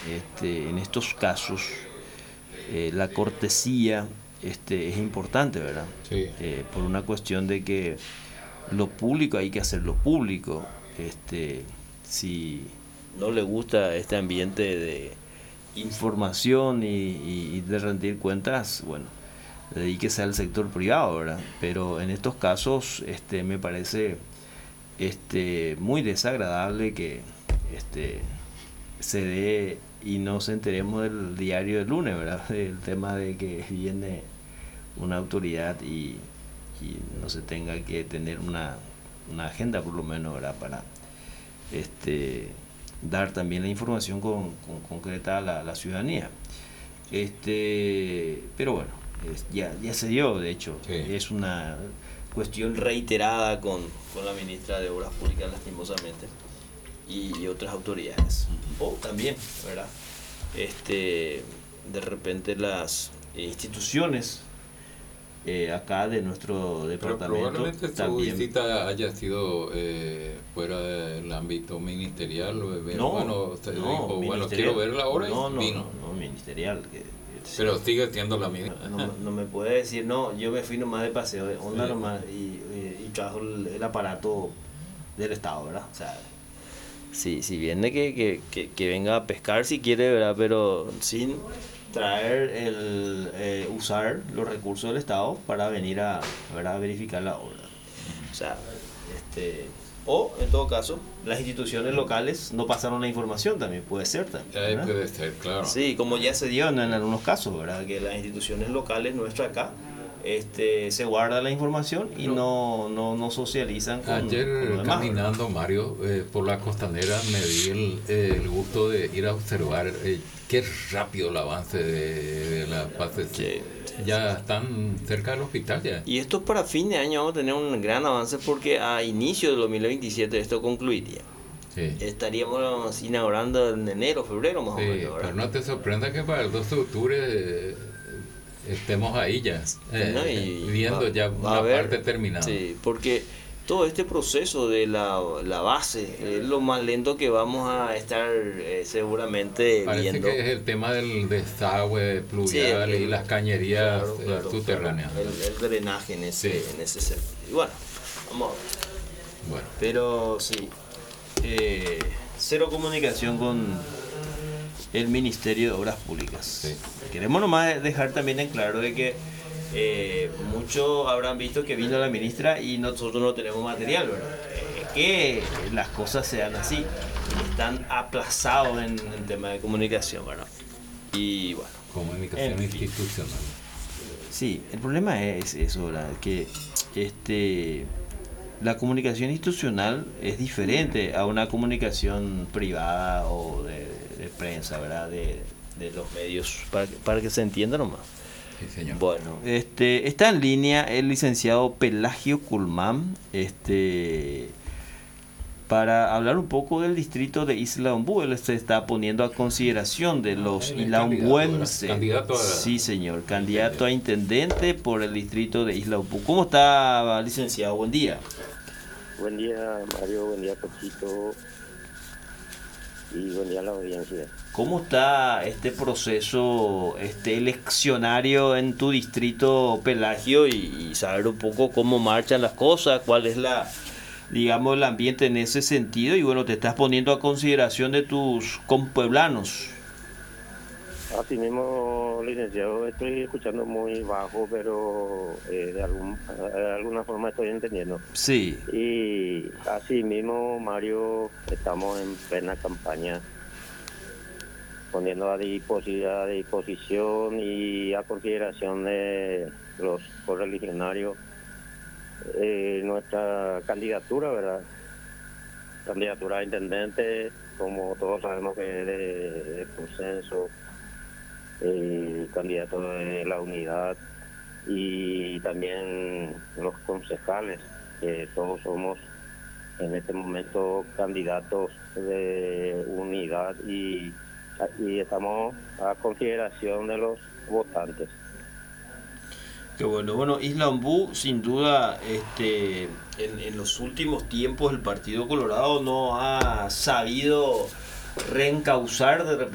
en estos casos la cortesía es importante, ¿verdad? Sí. Por una cuestión de que lo público hay que hacerlo público. Si no le gusta este ambiente de información y de rendir cuentas, bueno, dedíquese al sector privado, ¿verdad? Pero en estos casos me parece muy desagradable que se dé y no se enteremos del diario del lunes, ¿verdad? El tema de que viene una autoridad y no se tenga que tener una agenda por lo menos, ¿verdad? Para dar también la información concreta a la ciudadanía. Pero bueno, ya se dio, de hecho. Sí. Es una cuestión reiterada con la ministra de Obras Públicas, lastimosamente, y otras autoridades. O también, ¿verdad? De repente las instituciones acá de nuestro Pero departamento probablemente tu también. visita haya sido fuera del ámbito ministerial. No, Bueno, usted no, dijo, bueno, ministerial. quiero verla ahora No, y no, vino. no, ministerial. Pero sigue siendo la misma. No me puede decir, no, yo me fui nomás de paseo, de onda Sí. nomás, y trajo el aparato del Estado, ¿verdad? O sea, si viene que venga a pescar si quiere, ¿verdad? Pero sin traer usar los recursos del Estado para venir a, ¿verdad?, a verificar la obra. O sea, o en todo caso, las instituciones locales no pasaron la información también, puede ser también, ¿verdad? Puede ser, claro. Sí, como ya se dio en algunos casos, ¿verdad? Que las instituciones locales nuestras acá se guarda la información y no socializan con Ayer los demás, caminando, Mario, por la costanera me di el gusto de ir a observar qué rápido el avance de la fase. Sí. Ya están cerca del hospital ya. Y esto para fin de año vamos a tener un gran avance porque a inicio del 2027 esto concluiría. Sí. Estaríamos inaugurando en enero, febrero más o menos, ¿verdad? Pero no te sorprenda que para el 12 de octubre estemos ahí ya, ¿No? Y viendo ya va a una haber, parte terminada. Sí, porque todo este proceso de la base es lo más lento que vamos a estar seguramente Parece viendo. que es el tema del desagüe pluvial y las cañerías subterráneas. El drenaje en ese sentido. Y bueno, vamos a ver. Bueno, Pero sí, cero comunicación con el Ministerio de Obras Públicas. Sí. Queremos nomás dejar también en claro de que muchos habrán visto que vino la ministra y nosotros no tenemos material, ¿verdad? Que las cosas sean así, están aplazados en el tema de comunicación, ¿verdad? Y bueno, comunicación en fin. institucional. Sí, el problema es eso, ¿verdad? Que la comunicación institucional es diferente a una comunicación privada o de prensa, ¿verdad? De los medios, para que se entienda nomás. Sí, señor. Bueno, está en línea el licenciado Pelagio Culmán, para hablar un poco del distrito de Isla Ombú. Él se está poniendo a consideración de los ilaombuenses. Sí, señor, candidato a intendente por el distrito de Isla Ombú. ¿Cómo está, licenciado? Buen día. Buen día, Mario, buen día, Cochito, y buen día a la audiencia. ¿Cómo está este proceso eleccionario en tu distrito, Pelagio? Y saber un poco cómo marchan las cosas, cuál es digamos, el ambiente en ese sentido. Y bueno, te estás poniendo a consideración de tus compueblanos. Así mismo, licenciado, estoy escuchando muy bajo, pero de alguna forma estoy entendiendo. Sí. Y así mismo, Mario, estamos en plena campaña, poniendo a disposición y a consideración de los correligionarios nuestra candidatura, ¿verdad? Candidatura a intendente, como todos sabemos que es de consenso, candidato de la unidad, y también los concejales, que todos somos en este momento candidatos de unidad y estamos a consideración de los votantes. Qué bueno. Bueno, Isla Ombú, sin duda, en los últimos tiempos el Partido Colorado no ha sabido reencauzar de repente